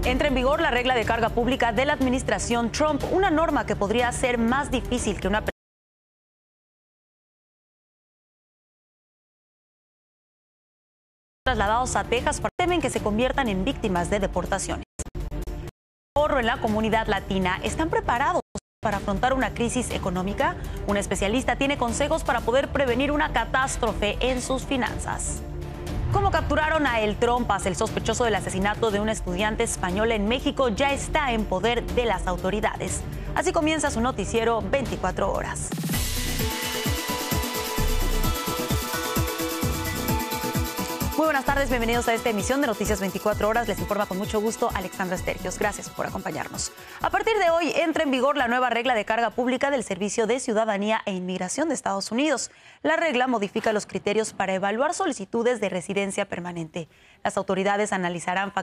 Entra en vigor la regla de carga pública de la administración Trump, una norma que podría ser más difícil que una persona trasladados a Texas temen que se conviertan en víctimas de deportaciones. Ahorro en la comunidad latina, ¿están preparados para afrontar una crisis económica? Un especialista tiene consejos para poder prevenir una catástrofe en sus finanzas. ¿Cómo capturaron a El Trompas? El sospechoso del asesinato de un estudiante español en México ya está en poder de las autoridades. Así comienza su noticiero 24 horas. Muy buenas tardes, bienvenidos a esta emisión de Noticias 24 horas. Les informa con mucho gusto Alexandra Estergios. Gracias por acompañarnos. A partir de hoy entra en vigor la nueva regla de carga pública del Servicio de Ciudadanía e Inmigración de Estados Unidos. La regla modifica los criterios para evaluar solicitudes de residencia permanente. Las autoridades analizarán factores